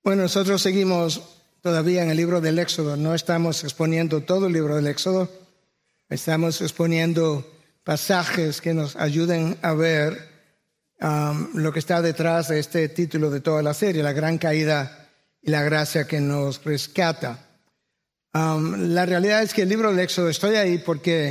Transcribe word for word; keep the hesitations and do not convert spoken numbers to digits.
Bueno, nosotros seguimos todavía en el libro del Éxodo. No estamos exponiendo todo el libro del Éxodo. Estamos exponiendo pasajes que nos ayuden a ver um, lo que está detrás de este título de toda la serie, la gran caída y la gracia que nos rescata. Um, la realidad es que el libro del Éxodo, estoy ahí porque